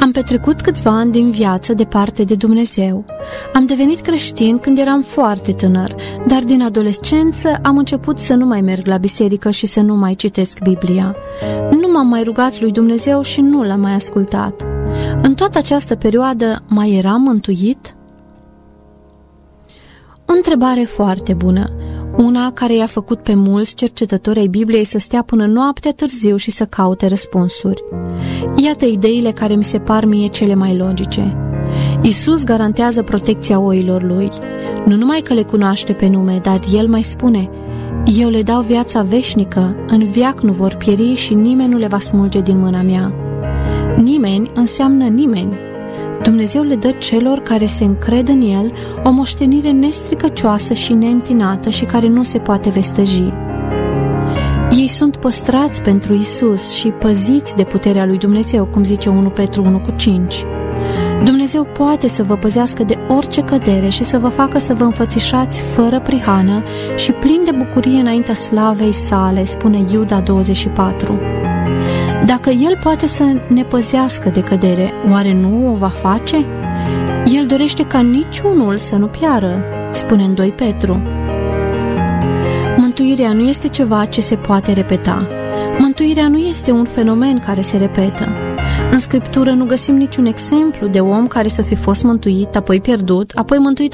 Am petrecut câțiva ani din viață departe de Dumnezeu. Am devenit creștin când eram foarte tânăr, dar din adolescență am început să nu mai merg la biserică și să nu mai citesc Biblia. Nu m-am mai rugat lui Dumnezeu și nu l-am mai ascultat. În toată această perioadă mai eram mântuit? O întrebare foarte bună, una care i-a făcut pe mulți cercetători ai Bibliei să stea până noaptea târziu și să caute răspunsuri. Iată ideile care mi se par mie cele mai logice. Iisus garantează protecția oilor lui. Nu numai că le cunoaște pe nume, dar El mai spune: eu le dau viața veșnică, în veac nu vor pieri și nimeni nu le va smulge din mâna mea. Nimeni înseamnă nimeni. Dumnezeu le dă celor care se încred în El o moștenire nestricăcioasă și neîntinată și care nu se poate vesteji. Ei sunt păstrați pentru Iisus și păziți de puterea lui Dumnezeu, cum zice 1 Petru 1:5. Dumnezeu poate să vă păzească de orice cădere și să vă facă să vă înfățișați fără prihană și plini de bucurie înaintea slavei sale, spune Iuda 24. Dacă El poate să ne păzească de cădere, oare nu o va face? El dorește ca niciunul să nu piară, spune în 2 Petru. Mântuirea nu este ceva ce se poate repeta. Mântuirea nu este un fenomen care se repetă. În Scriptură nu găsim niciun exemplu de om care să fi fost mântuit, apoi pierdut, apoi mântuit